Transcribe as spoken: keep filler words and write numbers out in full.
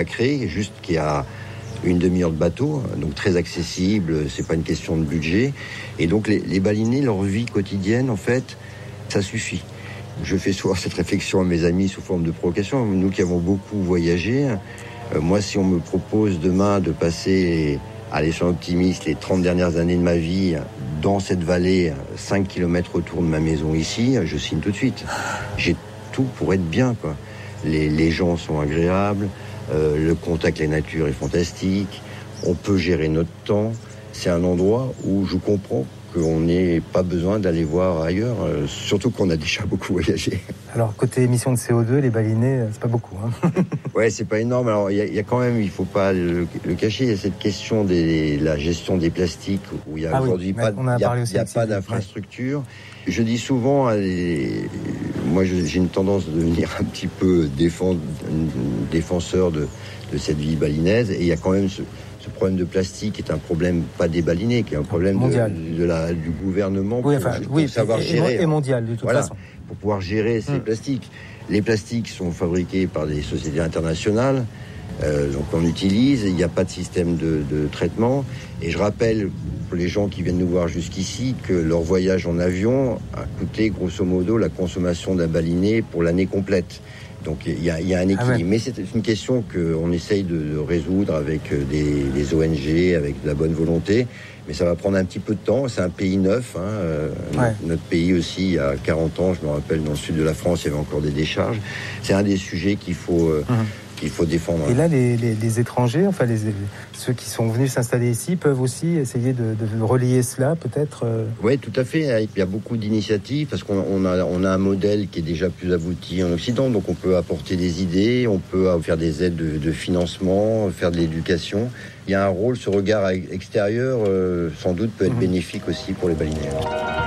Créé, juste qui a une demi-heure de bateau, donc très accessible, c'est pas une question de budget. Et donc les, les balinés, leur vie quotidienne, en fait, ça suffit. Je fais souvent cette réflexion à mes amis sous forme de provocation. Nous qui avons beaucoup voyagé, euh, moi si on me propose demain de passer, allez soyons optimistes, les trente dernières années de ma vie dans cette vallée, cinq kilomètres autour de ma maison ici, je signe tout de suite. J'ai tout pour être bien, quoi. Les, les gens sont agréables, euh, le contact avec la nature est fantastique, on peut gérer notre temps. C'est un endroit où je comprends qu'on n'ait pas besoin d'aller voir ailleurs, euh, surtout qu'on a déjà beaucoup voyagé. Alors, côté émissions de C O deux, les balinés, c'est pas beaucoup. Hein. Ouais, c'est pas énorme. Alors, il y, y a quand même, il faut pas le, le cacher, il y a cette question de la gestion des plastiques, où il y a ah aujourd'hui oui, pas, on a y a, parlé aussi y a pas d'infrastructure. Ouais. Je dis souvent, les, moi j'ai une tendance de devenir un petit peu défend, défenseur de, de cette vie balinaise, et il y a quand même ce, ce problème de plastique qui est un problème pas des balinés, qui est un problème mondial. De, de la, du gouvernement oui, enfin, pour, oui, pour savoir et, gérer. Et mondial, de toute voilà, façon. Pour pouvoir gérer ces hum. plastiques. Les plastiques sont fabriqués par des sociétés internationales, euh, donc on utilise, il n'y a pas de système de, de traitement. Et je rappelle pour les gens qui viennent nous voir jusqu'ici que leur voyage en avion a coûté grosso modo la consommation d'un baliné pour l'année complète. Donc il y, y a un équilibre, ah ouais. Mais c'est une question qu'on essaye de, de résoudre avec des, des O N G, avec de la bonne volonté, mais ça va prendre un petit peu de temps. C'est un pays neuf, hein. euh, ouais. notre, notre pays aussi, il y a quarante ans, je me rappelle, dans le sud de la France, il y avait encore des décharges. C'est un des sujets qu'il faut... Euh, mmh. qu'il faut défendre. Et là, les, les, les étrangers, enfin les, ceux qui sont venus s'installer ici, peuvent aussi essayer de, de relier cela, peut-être euh... Oui, tout à fait. Il y a beaucoup d'initiatives parce qu'on on a, on a un modèle qui est déjà plus abouti en Occident, donc on peut apporter des idées, on peut faire des aides de, de financement, faire de l'éducation. Il y a un rôle, ce regard extérieur, euh, sans doute, peut être mmh. bénéfique aussi pour les balinaires.